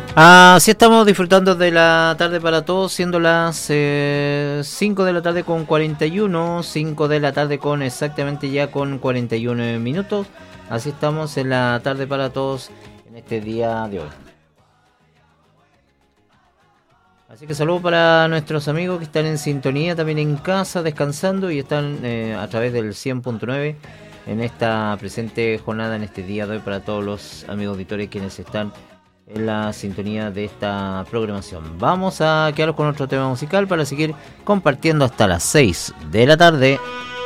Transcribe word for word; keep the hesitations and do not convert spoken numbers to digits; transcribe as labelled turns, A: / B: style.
A: Así estamos disfrutando de la tarde para todos, siendo las eh, cinco de la tarde con cuarenta y uno, cinco de la tarde con exactamente ya con cuarenta y uno minutos. Así estamos en la tarde para todos en este día de hoy. Así que saludos para nuestros amigos que están en sintonía, también en casa, descansando y están eh, a través del cien punto nueve en esta presente jornada, en este día de hoy, para todos los amigos auditores quienes están en la sintonía de esta programación. Vamos a quedarnos con otro tema musical para seguir compartiendo hasta las seis de la tarde.